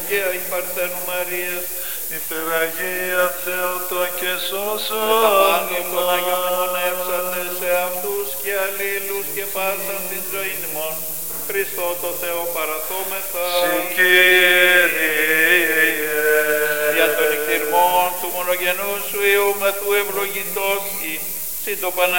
και εις Παρθένου Μαρίας, Υπεραγία Θεότο και με τα σώσον πάντα των Άγιων μνημονεύσατε σε αυτούς και αλλήλους και πάσαν την ζωή ημών. Χριστό το Θεό παραθόμεθα, Κύριε. για τον εκτιρμόν του μονογενού σου Υιού μεθού ευλογητός, συν το